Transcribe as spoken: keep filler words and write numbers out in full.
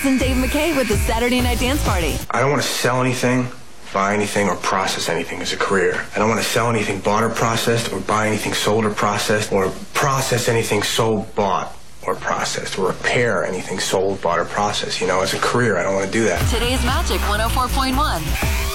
And Dave McKay with the Saturday Night Dance Party. I don't want to sell anything, buy anything, or process anything as a career. I don't want to sell anything bought or processed, or buy anything sold or processed, or process anything sold, bought, or processed, or repair anything sold, bought, or processed. You know, as a career, I don't want to do that. Today's Magic one oh four point one.